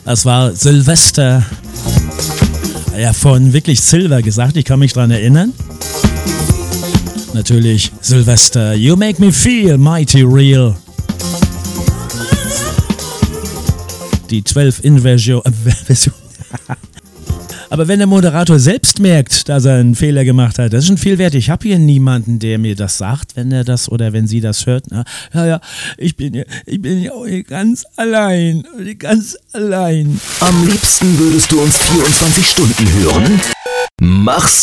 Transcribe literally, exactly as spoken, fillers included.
Das war Silvester. Ja, von wirklich Silver gesagt, ich kann mich dran erinnern. Natürlich Silvester. You make me feel mighty real. Die zwölf Inversion. Aber wenn der Moderator selbst merkt, dass er einen Fehler gemacht hat, das ist schon viel wert. Ich habe hier niemanden, der mir das sagt, wenn er das oder wenn sie das hört. Na, ja, ja, ich bin ja, ich bin ja auch hier ganz allein, ganz allein. Am liebsten würdest du uns vierundzwanzig Stunden hören? Mach's